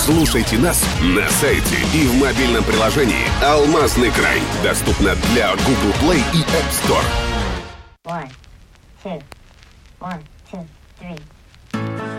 Слушайте нас на сайте и в мобильном приложении «Алмазный край». Доступно для Google Play и App Store. 1, 2, 1, 2, 3.